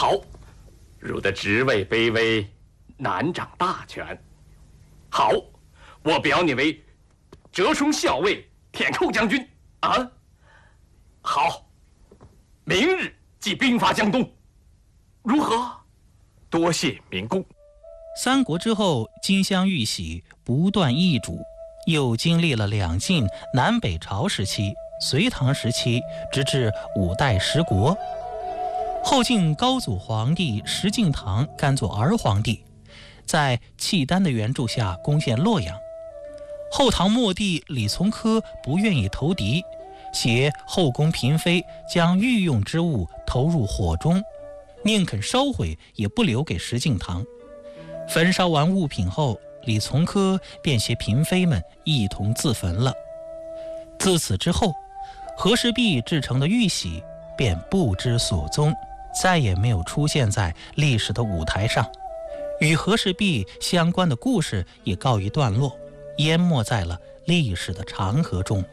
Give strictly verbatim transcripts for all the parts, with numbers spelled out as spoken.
好，汝的职位卑微，难掌大权。好，我表你为折冲校尉、舔寇将军。啊，好，明日即兵发江东，如何？多谢明公。 三国之后，金乡玉玺不断易主，又经历了两晋、南北朝时期、隋唐时期，直至五代十国。后晋高祖皇帝石敬瑭甘做儿皇帝，在契丹的援助下攻陷洛阳。后唐末帝李从珂不愿意投敌，携后宫嫔妃将御用之物投入火中，宁肯烧毁也不留给石敬瑭。焚烧完物品后，李从珂便携嫔妃们一同自焚了。自此之后，和氏璧制成的玉玺便不知所踪，再也没有出现在历史的舞台上。与和氏璧相关的故事也告一段落，淹没在了历史的长河中。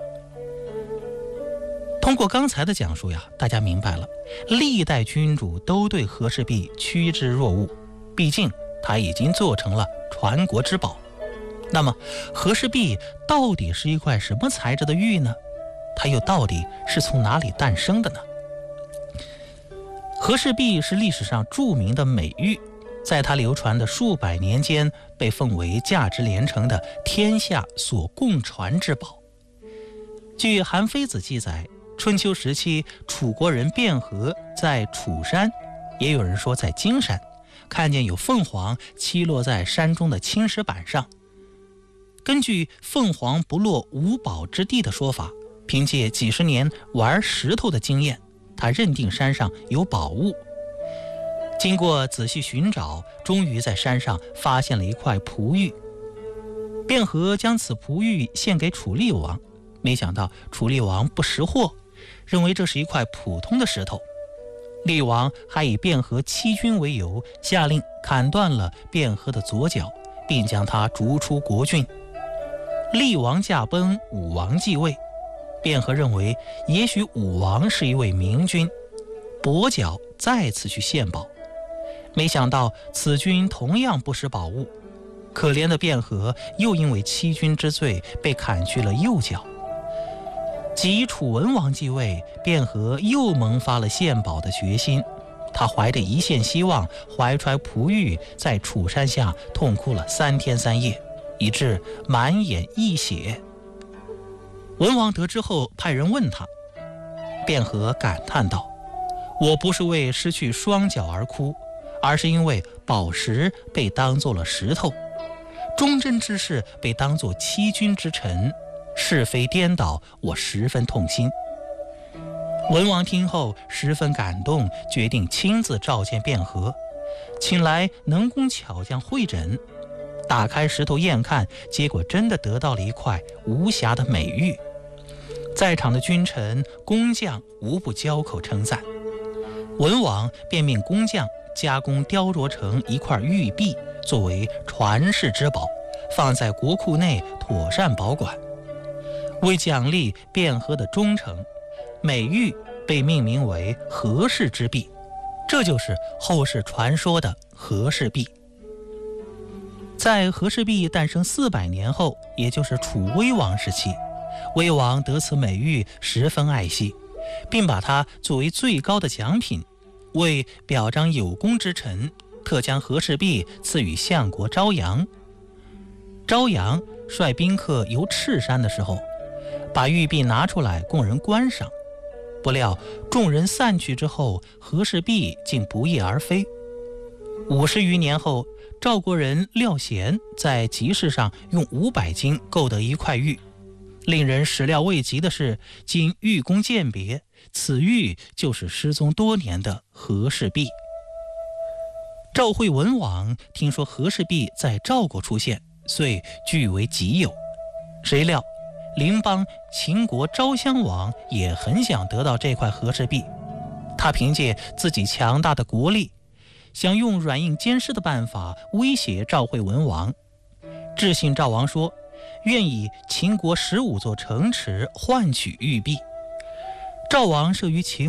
通过刚才的讲述呀，大家明白了，历代君主都对和氏璧趋之若鹜，毕竟它已经做成了传国之宝。那么和氏璧到底是一块什么材质的玉呢？它又到底是从哪里诞生的呢？和氏璧是历史上著名的美玉，在它流传的数百年间，被奉为价值连城的天下所共传之宝。据《韩非子》记载，春秋时期楚国人卞和在楚山，也有人说在荆山，看见有凤凰栖落在山中的青石板上。根据凤凰不落无宝之地的说法，凭借几十年玩石头的经验，他认定山上有宝物。经过仔细寻找，终于在山上发现了一块璞玉。卞和将此璞玉献给楚厉王，没想到楚厉王不识货，认为这是一块普通的石头。厉王还以卞和欺君为由，下令砍断了卞和的左脚，并将他逐出国郡。厉王驾崩，武王继位。卞和认为也许武王是一位明君，跛脚再次去献宝。没想到此君同样不识宝物，可怜的卞和又因为欺君之罪被砍去了右脚。及楚文王继位，卞和又萌发了献宝的决心。他怀着一线希望，怀揣璞玉，在楚山下痛哭了三天三夜，以致满眼溢血。文王得知后派人问他，卞和感叹道：我不是为失去双脚而哭，而是因为宝石被当作了石头，忠贞之士被当作欺君之臣，是非颠倒，我十分痛心。文王听后十分感动，决定亲自召见卞和，请来能工巧匠会诊，打开石头验看，结果真的得到了一块无瑕的美玉。在场的君臣工匠无不交口称赞，文王便命工匠加工雕琢成一块玉璧，作为传世之宝，放在国库内妥善保管。为奖励卞和的忠诚，美玉被命名为和氏之璧，这就是后世传说的和氏璧。在和氏璧诞生四百年后，也就是楚威王时期，威王得此美玉十分爱惜，并把它作为最高的奖品，为表彰有功之臣，特将和氏璧赐予相国昭阳。昭阳率宾客游赤山的时候，把玉璧拿出来供人观赏，不料众人散去之后，和氏璧竟不翼而飞。五十余年后，赵国人廖贤在集市上用五百金购得一块玉。令人始料未及的是，经玉工鉴别，此玉就是失踪多年的和氏璧。赵惠文王听说和氏璧在赵国出现，遂据为己有。谁料邻邦秦国昭襄王也很想得到这块和氏璧，他凭借自己强大的国力，想用软硬兼施的办法威胁赵惠文王。智信赵王说，愿以秦国十五座城池换取玉璧。赵王慑于秦